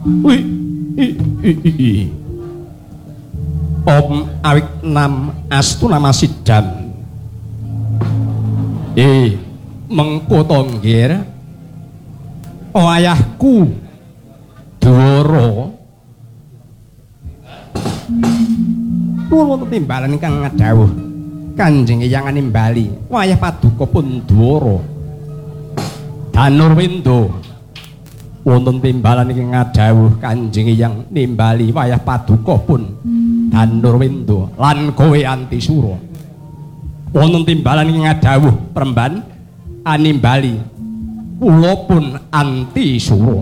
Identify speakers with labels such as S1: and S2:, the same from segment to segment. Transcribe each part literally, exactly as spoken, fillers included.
S1: Wih, Om awik nam astu nama sidam. Eh, mengko tonggir. Oh ayahku Dwara. Nuwun timbalan ingkang ngadhawuh Kanjeng Hyang Animbali wayah paduka pun Dwara. Danurwindo wonten timbalan ingkang ngadhawuh Kanjeng Hyang Nimbali wayah paduka pun Danurwindo lan kowe Antisura. Wonten timbalan ingkang ngadhawuh Premban Animbali kula pun Antisura.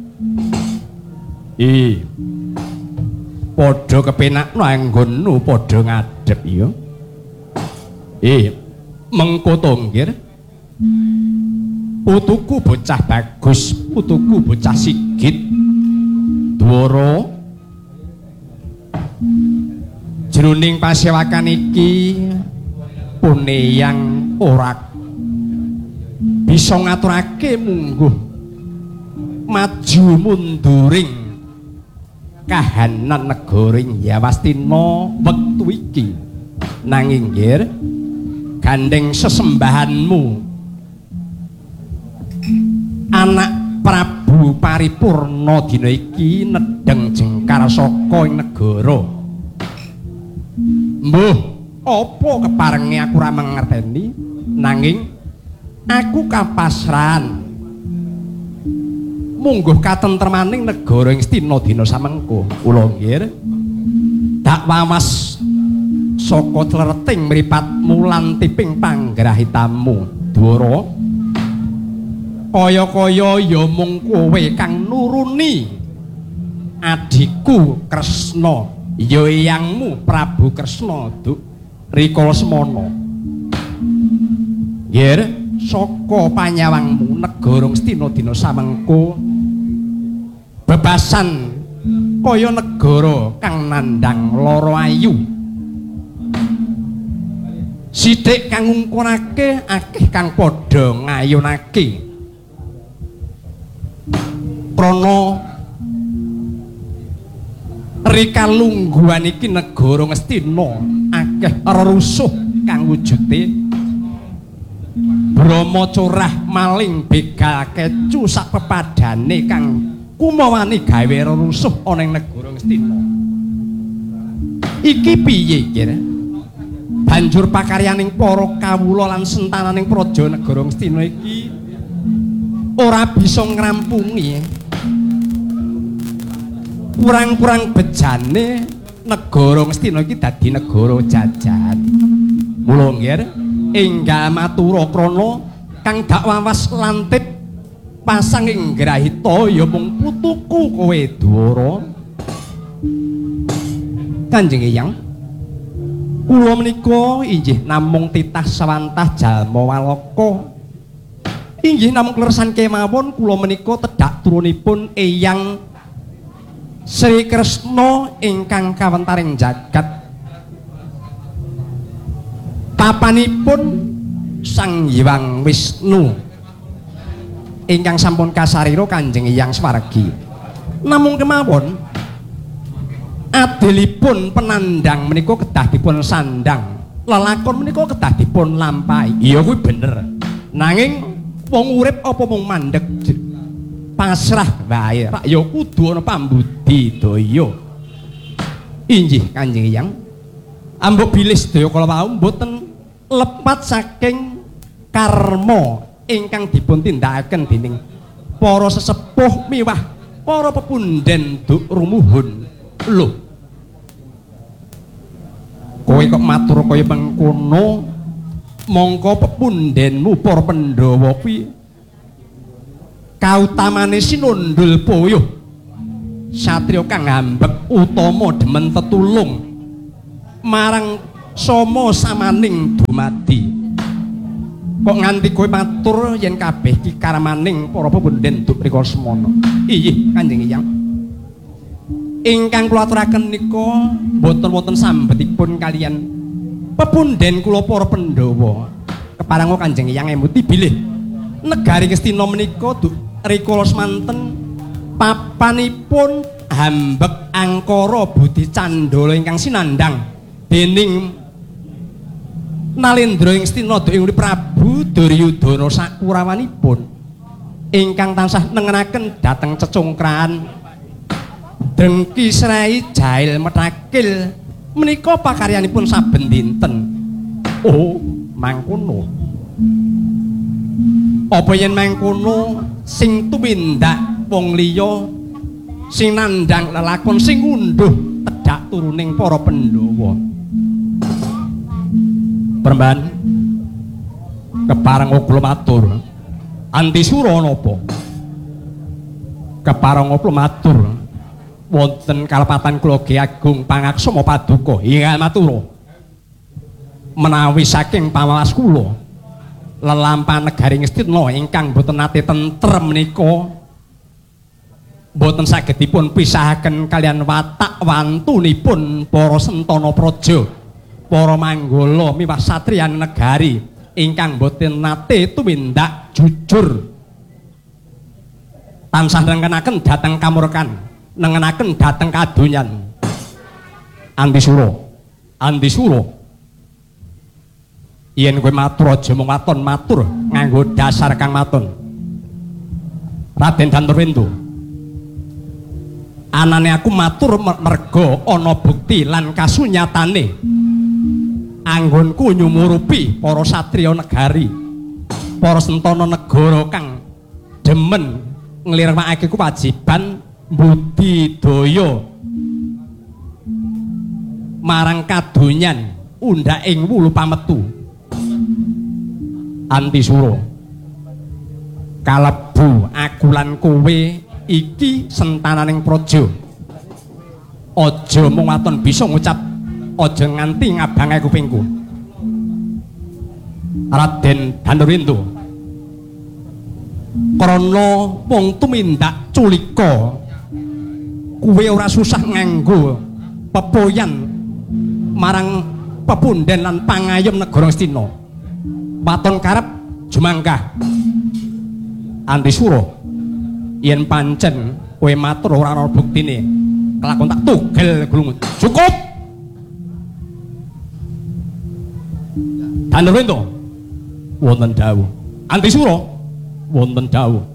S1: Ih, padha kepenak nanggonmu padha ngadhep ya. Eh, mengko tonggir. Putuku bocah bagus, putuku bocah sigit. Dwara. Jroning pasewakan iki puneyang ora bisa ngaturake mungguh maju munduring kahanan negaring Yawastina wektu iki. Nanging nggih gandeng sesembahanmu anak Prabu Paripurna dina iki nedeng jengkar saka ing negara. Mbuh, apa keparenge aku ora mangerteni, nanging aku kapasrahan mungguh katentremaning negara ing Stina dina samengko. Kula nggih dak wawas saka clereting mripatmu lan tiping panggrahitamu Dwara. Kaya-kaya ya mung kowe kang nuruni adikku Kresna, ya eyangmu Prabu Kresna Duk rikala semana. Nggih, saka panyawangmu negara Stina dina samengko bebasan kaya negara kang nandhang lara ayu. Sithik kang ngungkurake, akeh kang padha ngayunake. Prana rikalungguhan iki negara Ngastina akeh rerusuh kang wujude Brama corah maling begal kecu sak pepadane kang kumawani gawe rerusuh ana ing negara Ngastina. Iki piye kira? Banjur pakaryaning para kawula lan sentananing praja negara Ngastina iki ora bisa ngrampungi kurang-kurang bejane negara Ngastina iki dadi negara jajahan. Mula nggih enggal matura krana kang dak wawas lantip pasang ing grahita ya mung putuku kowe Dwara. Kanjeng Hyang, kula menika inggih namung titah sawantah jalma walaka. Inggih namung kleresan kemawon kula menika tedhak turunipun Eyang Sri Kresna ingkang kawentaring jagat. Papanipun Sang Hyang Wisnu ingkang sampun kasarira Kanjeng Hyang Swargi. Namung kemawon adilipun penandang menika kedah dipun sandang, lelakon menika kedah dipun lampahi. Iya kuwi bener. Nanging wong urip apa mung mandeg pasrah wae. Rak ya kudu ana pambudidaya. Inggih Kanjeng Hyang. Ambuk bilih sedaya kala wau mboten lepat saking karma ingkang dipun tindakaken dening para sesepuh miwah para pepunden Duk Rumuhun. Lho, kowe kok matur kaya mengkono, mongko pepundenmu para Pandhawa kuwi kautamane sinundul puyuh satriya kang ngambek utama demen tetulung marang sama samaning dumadi. Kok nganti kowe matur yen kabeh iki karamaning para pepunden Duk rikala semana. Inggih Kanjeng Hyang, ingkang kula aturaken nika boten wonten sambetipun kaliyan pepunden kula para Pandhawa. Keparang Kanjeng Hyang emuti bilih negari Ngastina menika rikala semanten papanipun hambek angkara Budi Candala ingkang sinandhang dening Nalendra ing Stina ing Prabu Duryudana sakurawanipun ingkang tansah nengenaken dhateng cecungkrahan dengki srai jail metakil menika pakaryanipun saben dinten. Oh, mangkono. Apa yen mangkono sing tumindak wong liya sing nandhang lelakon sing ngunduh tedhak turuning para Pandhawa. Peremban kepareng kula matur. Antisura napa? Kepareng kula matur. Wonten kalepatan kula Ki Agung Pangaksama Paduka. Inggih matur. Menawi saking pawawas kula lelampahan negari Ngastina ingkang boten nate tentrem menika boten saged dipun pisahaken kalian watak wantunipun para Sentana Praja, para manggala miwah satriyan negari ingkang boten nate tumindak jujur tansah nengenaken dhateng kamurkan, nengenaken dhateng kadonyan. Antisura, Antisura, yen kowe matur aja mung waton matur nganggo dasar kang maton. Raden Danurwendra, anane aku matur merga ana bukti lan kasunyatane anggonku nyumurupi para satriya negari, para Sentana negara kang demen nglirwakake kewajiban budidaya marang kadonyan undhak ing wulu pametu. Antisura, kalebu aku lan kowe iki sentananing praja. Aja mung waton bisa ngucap, aja nganti ngabange kupingku. Raden Danurwendra, krana wong tumindak culika kowe ora susah nganggo pepoyan marang pepunden lan pangayom negara Ngastina. Waton karep jumangkah. Antisura, yen pancen kowe matur ora ana buktine, kelakon tak tugel glungut. Cukup. Danurwendra, wonten dawuh. Antisura, wonten dawuh.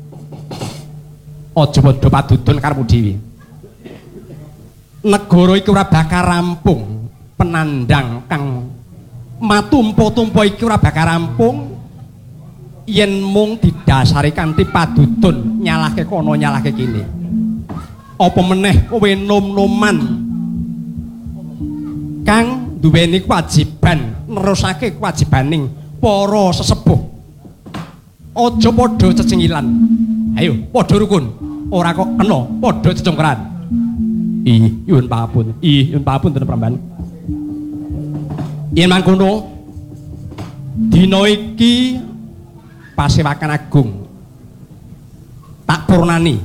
S1: Aja padha padudon karepmu dhewe. Negara iki ora bakal rampung, penandang kang matumpo-tumpo iki ora bakal rampung yen mung didasari kanthi padudon nyalahke kono nyalahke kene. Apa meneh kowe nom-noman kang duweni kewajiban nerusake kewajibaning para sesepuh. Aja padha cecengilan. Ayo padha rukun, ora kok kena padha cecongkran. Ih, nyuwun pangapun. Ih, nyuwun pangapunten Pramban. Yen mangkono dina iki Pasewakan Agung tak purnani.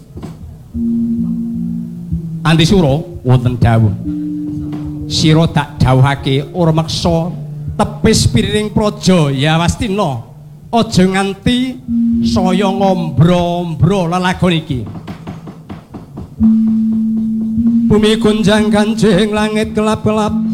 S1: Antisura, wonten dawuh. Sira dak dawuhake ora meksa tepis pirining praja ya Wastina. Aja nganti saya ngombro-ombro lelagon iki. Bumi gunjang kanjeng langit kelap-kelap